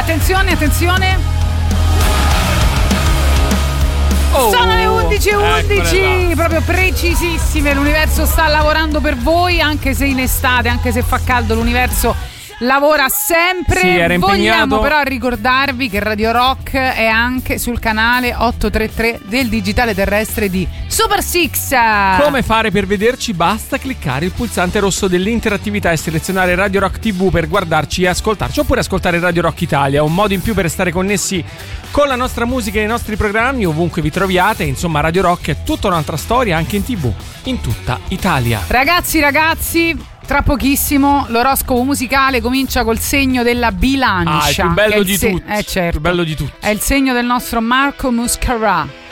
Attenzione. Sono le 11:11, proprio precisissime. L'universo sta lavorando per voi, anche se in estate, anche se fa caldo, l'universo lavora sempre. Sì, era impegnato. Vogliamo però ricordarvi che Radio Rock è anche sul canale 833 del digitale terrestre di Super Six. Come fare per vederci? Basta cliccare il pulsante rosso dell'interattività e selezionare Radio Rock TV per guardarci e ascoltarci, oppure ascoltare Radio Rock Italia, un modo in più per restare connessi con la nostra musica e i nostri programmi ovunque vi troviate. Insomma, Radio Rock è tutta un'altra storia anche in TV, in tutta Italia. Ragazzi, tra pochissimo l'oroscopo musicale comincia col segno della bilancia. Il più bello di tutti. Certo. Il più bello di tutti. È il segno del nostro Marco Muscarà.